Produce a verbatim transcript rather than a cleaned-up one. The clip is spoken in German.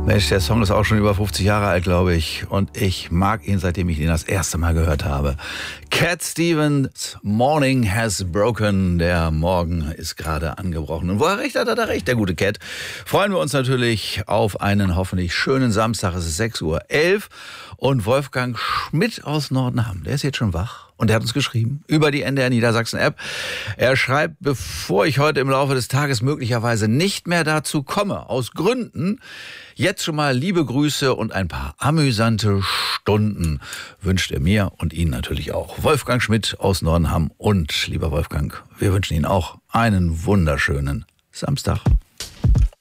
Mensch, der Song ist auch schon über fünfzig Jahre alt, glaube ich. Und ich mag ihn, seitdem ich ihn das erste Mal gehört habe. Cat Stevens, Morning has broken. Der Morgen ist gerade angebrochen. Und wo er recht hat, hat er recht, der gute Cat. Freuen wir uns natürlich auf einen hoffentlich schönen Samstag. Es ist sechs Uhr elf. Und Wolfgang Schmidt aus Nordenham, der ist jetzt schon wach. Und er hat uns geschrieben über die N D R Niedersachsen App. Er schreibt, bevor ich heute im Laufe des Tages möglicherweise nicht mehr dazu komme, aus Gründen, jetzt schon mal liebe Grüße und ein paar amüsante Stunden wünscht er mir und Ihnen natürlich auch. Wolfgang Schmidt aus Nordenham. Und lieber Wolfgang, wir wünschen Ihnen auch einen wunderschönen Samstag.